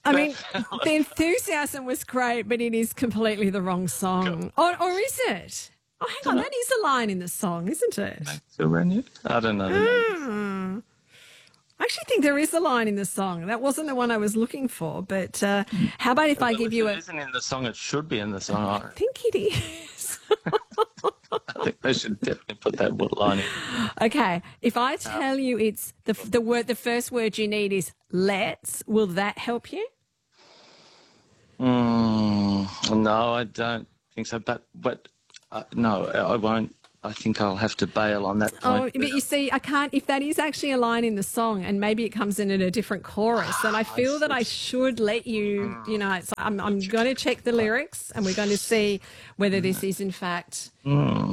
I mean, the enthusiasm was great, but it is completely the wrong song. Or is it? Oh, hang on, that is a line in the song, isn't it? I don't know. I actually think there is a line in the song. That wasn't the one I was looking for, but how about if I give you If it isn't in the song, it should be in the song. I think it is. I think they should definitely put that line in. Okay, if I tell you it's the first word you need is let's, will that help you? No, I don't think so. But no, I won't. I think I'll have to bail on that point. Oh, but you see, I can't. If that is actually a line in the song, and maybe it comes in at a different chorus, then I feel that I should let you. You know, so I'm going to check the lyrics, and we're going to see whether this is in fact. I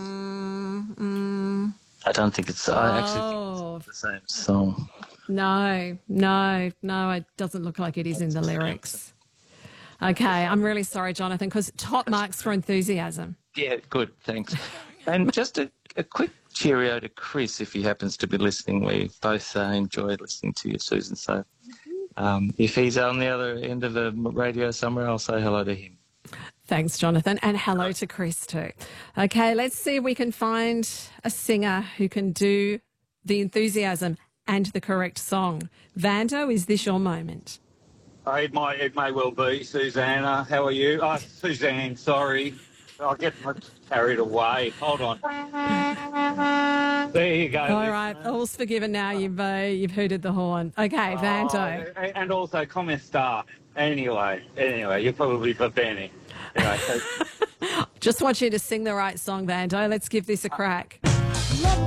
don't think it's. I actually think it's the same song. No, it doesn't look like it is in the lyrics. Okay, I'm really sorry, Jonathan, because top marks for enthusiasm. Yeah, good, thanks. And just a quick cheerio to Chris, if he happens to be listening. We both enjoyed listening to you, Susan. So if he's on the other end of the radio somewhere, I'll say hello to him. Thanks, Jonathan, and hello to Chris too. Okay, let's see if we can find a singer who can do the enthusiasm and the correct song. Vando, is this your moment? It may well be. Susanna, how are you? Oh, Suzanne, sorry. I'll get carried away. Hold on. There you go. All right, all's forgiven now. You've hooted the horn. Okay, Vando. And also, comment star. Anyway, you're probably for Benny. Anyway, Just want you to sing the right song, Vando. Let's give this a crack.